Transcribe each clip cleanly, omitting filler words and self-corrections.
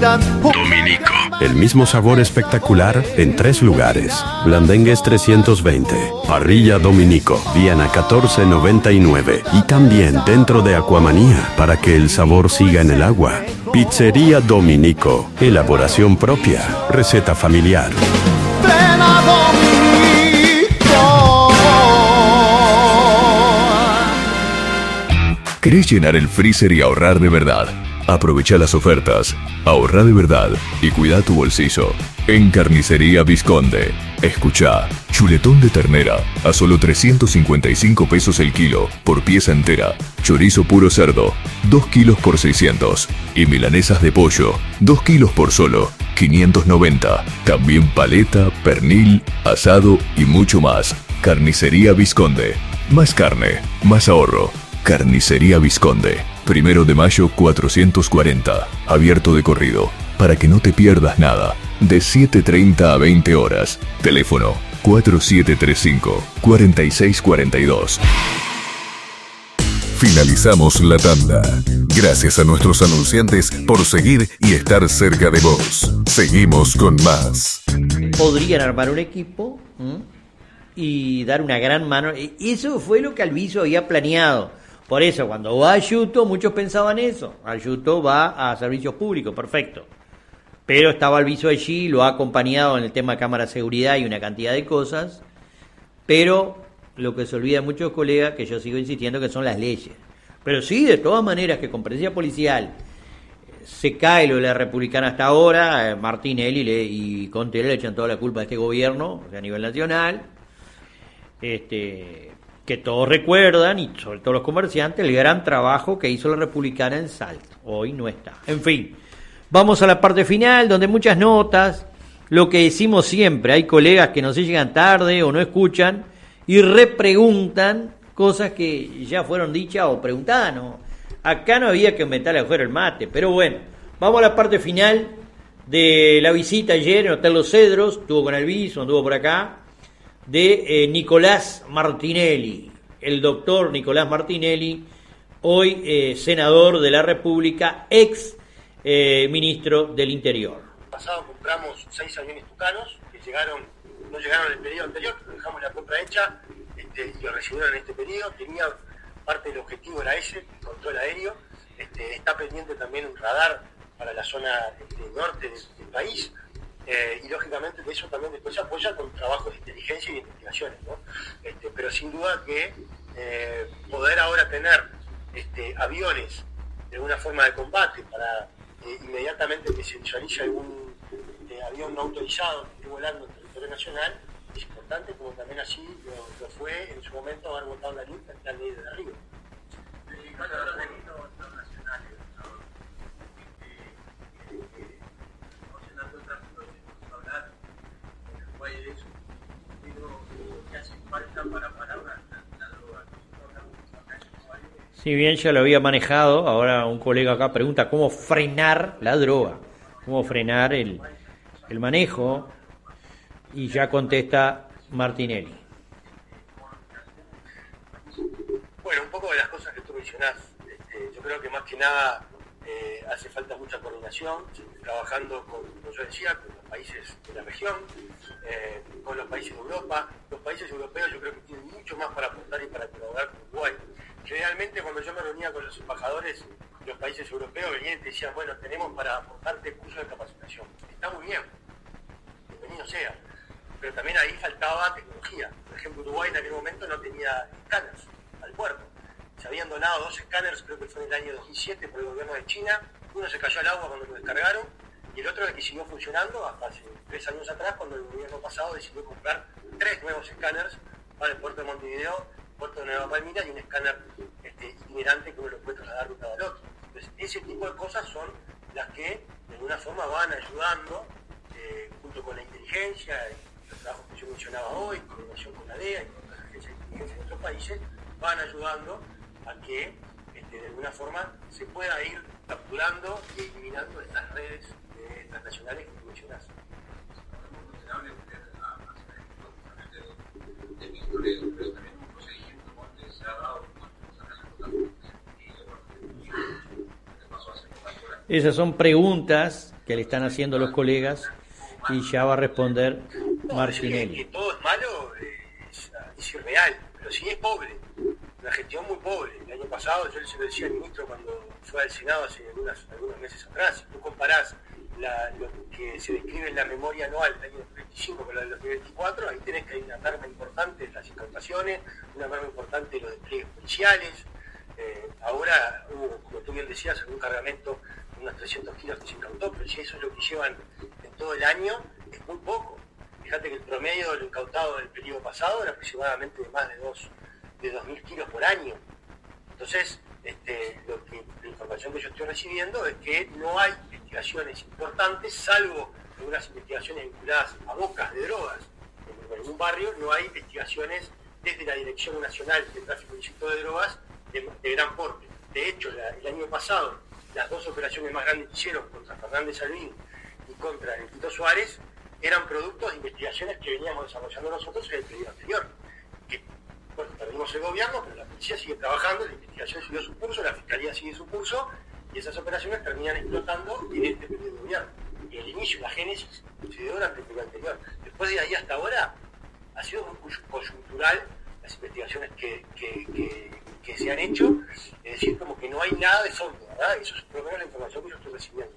Dominico. El mismo sabor espectacular en 3 lugares. Blandengues 320, Parrilla Dominico, Viena 1499 y también dentro de Aquamanía para que el sabor siga en el agua. Pizzería Dominico, elaboración propia, receta familiar. ¿Querés llenar el freezer y ahorrar de verdad? Aprovecha las ofertas, ahorra de verdad y cuida tu bolsillo. En Carnicería Visconde. Escuchá, chuletón de ternera a solo 355 pesos el kilo por pieza entera. Chorizo puro cerdo, 2 kilos por 600. Y milanesas de pollo, 2 kilos por solo 590. También paleta, pernil, asado y mucho más. Carnicería Visconde. Más carne, más ahorro. Carnicería Visconde. 1 de mayo 440. Abierto de corrido. Para que no te pierdas nada. De 7:30 a 20 horas. Teléfono 4735-4642. Finalizamos la tanda. Gracias a nuestros anunciantes por seguir y estar cerca de vos. Seguimos con más. Podrían armar un equipo y dar una gran mano. Eso fue lo que Alviso había planeado. Por eso, cuando va a Ayuto, muchos pensaban eso. Ayuto va a servicios públicos, perfecto. Pero estaba Alviso allí, lo ha acompañado en el tema de cámara de seguridad y una cantidad de cosas. Pero lo que se olvida de muchos colegas, que yo sigo insistiendo, que son las leyes. Pero sí, de todas maneras, que con presencia policial se cae lo de la republicana hasta ahora, Martinelli y Conte le echan toda la culpa a este gobierno, o sea, a nivel nacional. Que todos recuerdan, y sobre todo los comerciantes, el gran trabajo que hizo la republicana en Salto. Hoy no está. En fin, vamos a la parte final, donde muchas notas, lo que decimos siempre, hay colegas que no se llegan tarde o no escuchan y repreguntan cosas que ya fueron dichas o preguntadas. ¿No? Acá no había que inventarle afuera el mate, pero bueno, vamos a la parte final de la visita ayer en Hotel Los Cedros, estuvo con Alviso, anduvo por acá, de Nicolás Martinelli, el doctor Nicolás Martinelli, hoy senador de la República, ex ministro del Interior. Pasado compramos 6 aviones Tucanos que no llegaron en el periodo anterior, pero dejamos la compra hecha y lo recibieron en este periodo. Tenía parte del objetivo era ese, control aéreo. Está pendiente también un radar para la zona norte del país. Y lógicamente de eso también después se apoya con trabajos de inteligencia y de investigaciones, ¿no? Pero sin duda que poder ahora tener aviones de una forma de combate para inmediatamente que se visualice algún avión no autorizado que esté volando en territorio nacional es importante, como también así lo fue en su momento haber votado la ley frente a la ley de Río. Si bien ya lo había manejado, ahora un colega acá pregunta cómo frenar la droga, cómo frenar el manejo, y ya contesta Martinelli. Bueno, un poco de las cosas que tú mencionás, yo creo que más que nada hace falta mucha coordinación, trabajando con, como yo decía, con los países de la región, con los países de Europa. Los países europeos yo creo que tienen mucho más para aportar y para colaborar con Uruguay. Generalmente cuando yo me reunía con los embajadores de los países europeos venían y te decían, bueno, tenemos para aportarte cursos de capacitación. Está muy bien, bienvenido sea, pero también ahí faltaba tecnología. Por ejemplo, Uruguay en aquel momento no tenía escáneres al puerto. Se habían donado 2 escáneres, creo que fue en el año 2007 por el gobierno de China. Uno se cayó al agua cuando lo descargaron y el otro es el que siguió funcionando hasta hace 3 años atrás, cuando el gobierno pasado decidió comprar 3 nuevos escáneres para el puerto de Montevideo, puerto de Nueva Palmira, y un escáner itinerante que uno lo puede trasladar de un lado al otro. Entonces, ese tipo de cosas son las que de alguna forma van ayudando, junto con la inteligencia y los trabajos que yo mencionaba hoy, en coordinación con la DEA y con otras agencias de inteligencia de otros países, van ayudando a que de alguna forma se pueda ir capturando y eliminando estas redes transnacionales que tú mencionás. Esas son preguntas que le están haciendo los colegas y ya va a responder Martinelli. Que todo es malo es irreal, pero sí es pobre, una gestión muy pobre. El año pasado, yo se lo decía al ministro cuando fue al Senado hace algunos meses atrás, si tú comparás lo que se describe en la memoria anual del año 2025 con la del 2024, ahí tenés que hay una merma importante de las incautaciones, una merma importante de los despliegues policiales. Ahora hubo, como tú bien decías, algún cargamento de unos 300 kilos que se incautó, pero si eso es lo que llevan en todo el año, es muy poco. Fíjate que el promedio de lo incautado del periodo pasado era aproximadamente de más de 2.000 kilos por año. Entonces, la información que yo estoy recibiendo es que no hay investigaciones importantes, salvo algunas investigaciones vinculadas a bocas de drogas. En algún barrio no hay investigaciones desde la Dirección Nacional de Tráfico Ilícito de Drogas de gran porte. De hecho, el año pasado, las dos operaciones más grandes que hicieron contra Fernández Albín y contra el Tito Suárez eran productos de investigaciones que veníamos desarrollando nosotros en el periodo anterior. Bueno, perdimos el gobierno, pero la policía sigue trabajando, la investigación siguió su curso, la fiscalía sigue su curso, y esas operaciones terminan explotando en este periodo de gobierno. Y el inicio, la génesis, se dio durante el periodo anterior. Después de ahí hasta ahora, ha sido muy coyuntural las investigaciones que se han hecho, es decir, como que no hay nada de fondo, ¿verdad? Eso es por lo menos la información que yo estoy recibiendo.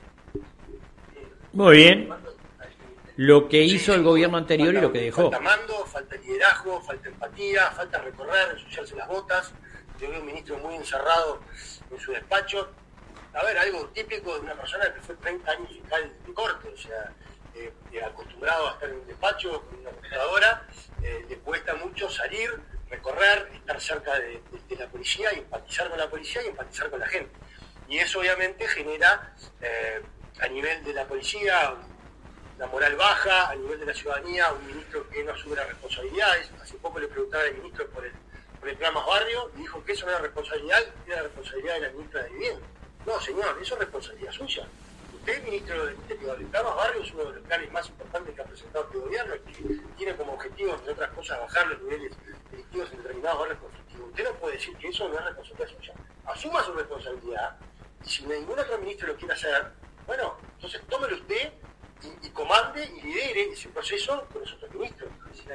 Muy bien. Lo que hizo el gobierno anterior y lo que dejó. Falta mando, falta liderazgo, falta empatía, falta recorrer, ensuciarse las botas. Yo veo un ministro muy encerrado en su despacho. A ver, algo típico de una persona que fue 30 años fiscal de corte, o sea, acostumbrado a estar en un despacho con una computadora, le cuesta mucho salir, recorrer, estar cerca de la policía y empatizar con la policía y empatizar con la gente. Y eso obviamente genera a nivel de la policía la moral baja, a nivel de la ciudadanía, un ministro que no asume las responsabilidades. Hace poco le preguntaba al ministro por el plan Más Barrio y dijo que eso no era responsabilidad, era la responsabilidad de la ministra de Vivienda. No, señor, eso es responsabilidad suya. Usted, ministro del Interior, el plan Más Barrio es uno de los planes más importantes que ha presentado este gobierno, que tiene como objetivo, entre otras cosas, bajar los niveles delictivos en determinados barrios conflictivos. Usted no puede decir que eso no es responsabilidad suya. Asuma su responsabilidad y si ningún otro ministro lo quiere hacer, bueno, entonces tómelo usted y comande y lidere ese proceso con los otros ministros.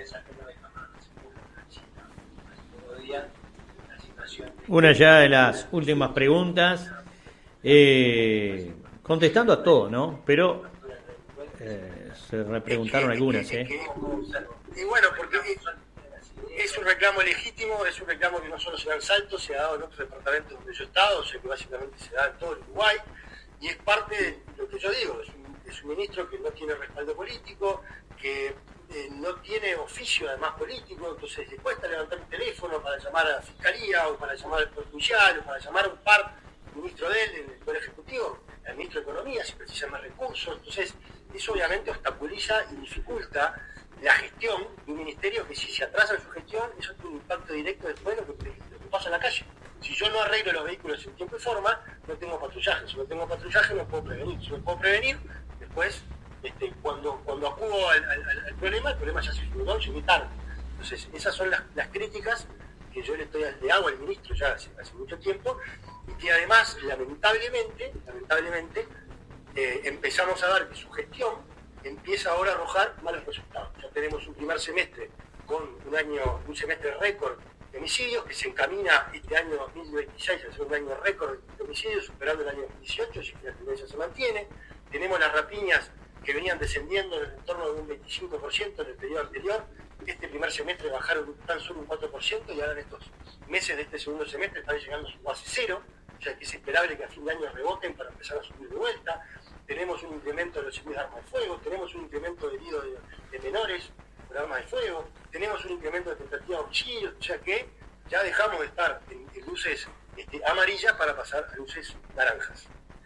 Una ya de las últimas preguntas, contestando a todo, ¿no? Pero se repreguntaron algunas, Y bueno, porque es un reclamo legítimo, es un reclamo que no solo se da en Salto, se ha dado en otros departamentos donde yo he estado, o sea que básicamente se da en todo el Uruguay, y es parte de lo que yo digo, es un ministro que no tiene respaldo político, que no tiene oficio además político, entonces le cuesta levantar el teléfono para llamar a la fiscalía o para llamar al Poder Judicial o para llamar a un par ministro de él en el Poder Ejecutivo, al ministro de Economía, si precisa más recursos. Entonces eso obviamente obstaculiza y dificulta la gestión de un ministerio que si se atrasa en su gestión, eso tiene un impacto directo después de lo que pasa en la calle. Si yo no arreglo los vehículos en tiempo y forma, no tengo patrullaje. Si no tengo patrullaje, no puedo prevenir. Si no puedo prevenir, después, cuando acudo al problema, el problema ya se solucionó, llegué tarde. Entonces, esas son las críticas que yo le hago al ministro ya hace mucho tiempo, y que además, lamentablemente, empezamos a ver que su gestión empieza ahora a arrojar malos resultados. Ya tenemos un primer semestre con un semestre récord de homicidios, que se encamina este año 2026 a ser un año récord de homicidios, superando el año 2018, si la tendencia se mantiene. Tenemos las rapiñas que venían descendiendo en el entorno de un 25% en el periodo anterior. Este primer semestre bajaron tan solo un 4% y ahora en estos meses de este segundo semestre están llegando a su base cero, o sea que es esperable que a fin de año reboten para empezar a subir de vuelta. Tenemos un incremento de los heridos de armas de fuego, tenemos un incremento de heridos de menores con armas de fuego, tenemos un incremento de tentativa de homicidios, o sea que ya dejamos de estar en luces amarillas para pasar a luces naranjas.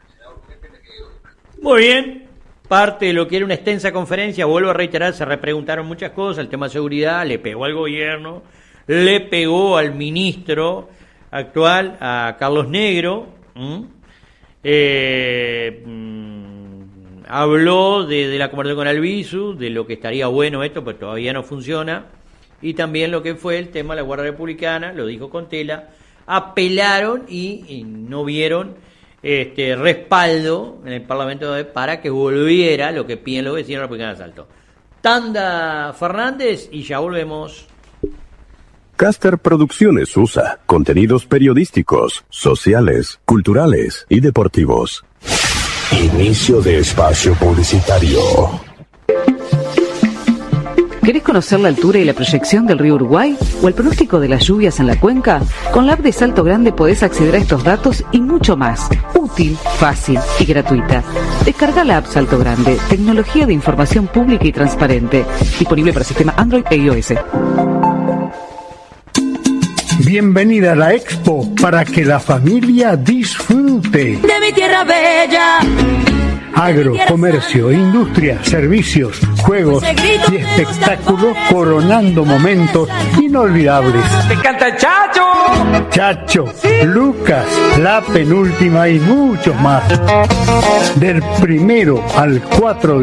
Muy bien, parte de lo que era una extensa conferencia, vuelvo a reiterar, se repreguntaron muchas cosas, el tema de seguridad, le pegó al gobierno, le pegó al ministro actual, a Carlos Negro, habló de la conversación con Albizu, de lo que estaría bueno esto, pero todavía no funciona, y también lo que fue el tema de la Guardia Republicana, lo dijo Contela, apelaron y no vieron respaldo en el Parlamento para que volviera lo que piden los vecinos republicanos de Salto. Tanda Fernández y ya volvemos. Caster Producciones USA, contenidos periodísticos, sociales, culturales y deportivos. Inicio de espacio publicitario. ¿Querés conocer la altura y la proyección del río Uruguay o el pronóstico de las lluvias en la cuenca? Con la app de Salto Grande podés acceder a estos datos y mucho más. Útil, fácil y gratuita. Descarga la app Salto Grande, tecnología de información pública y transparente. Disponible para sistema Android e iOS. Bienvenida a la Expo para que la familia disfrute. De mi tierra bella. Agro, comercio, industria, servicios, juegos y espectáculos coronando momentos inolvidables. ¡Me encanta el Chacho! Chacho, ¿sí? Lucas, La Penúltima y muchos más. Del 1 al 4 de